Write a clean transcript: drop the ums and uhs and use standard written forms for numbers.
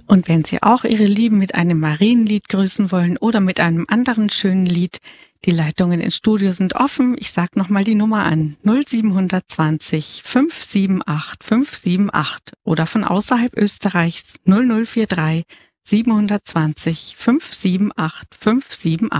Und wenn Sie auch Ihre Lieben mit einem Marienlied grüßen wollen oder mit einem anderen schönen Lied, die Leitungen ins Studio sind offen. Ich sage nochmal die Nummer an. 0720 578 578 oder von außerhalb Österreichs 0043 720 578 578.